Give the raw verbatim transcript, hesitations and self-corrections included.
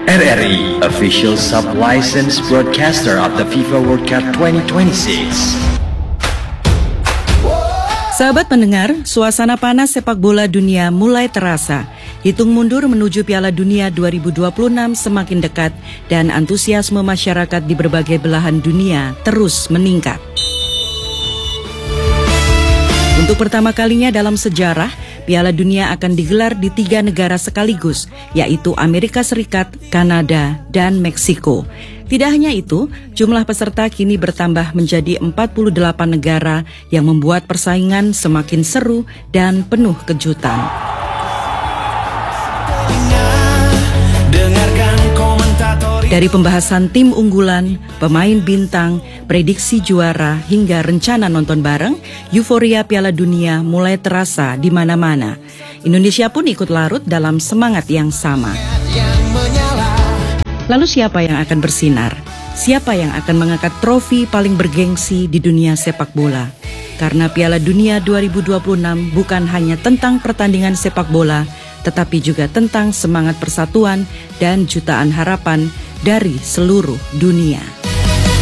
R R I, official sub-licensed broadcaster of the FIFA World Cup twenty twenty-six. Sahabat pendengar, suasana panas sepak bola dunia mulai terasa. Hitung mundur menuju Piala Dunia dua ribu dua puluh enam semakin dekat dan antusiasme masyarakat di berbagai belahan dunia terus meningkat. Untuk pertama kalinya dalam sejarah, Piala Dunia akan digelar di tiga negara sekaligus, yaitu Amerika Serikat, Kanada, dan Meksiko. Tidak hanya itu, jumlah peserta kini bertambah menjadi empat puluh delapan negara yang membuat persaingan semakin seru dan penuh kejutan. Dari pembahasan tim unggulan, pemain bintang, prediksi juara, hingga rencana nonton bareng, euforia Piala Dunia mulai terasa di mana-mana. Indonesia pun ikut larut dalam semangat yang sama. Lalu siapa yang akan bersinar? Siapa yang akan mengangkat trofi paling bergengsi di dunia sepak bola? Karena Piala Dunia dua ribu dua puluh enam bukan hanya tentang pertandingan sepak bola, tetapi juga tentang semangat persatuan dan jutaan harapan dari seluruh dunia.